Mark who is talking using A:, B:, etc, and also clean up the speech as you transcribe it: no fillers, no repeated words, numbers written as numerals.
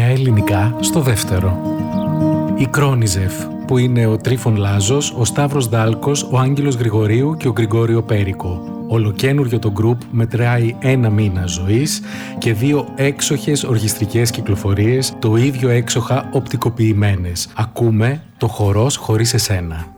A: ελληνικά στο δεύτερο. Η Κρόνιζεφ, που είναι ο Τρίφων Λάζος, ο Σταύρος Δάλκος, ο Άγγελος Γρηγορίου και ο Γρηγόριο Πέρικο. Ολοκένουργιο το γκρουπ μετράει 1 μήνα ζωής και 2 έξοχες ορχιστρικές κυκλοφορίες, το ίδιο έξοχα οπτικοποιημένες. Ακούμε το «Χορός χωρίς εσένα».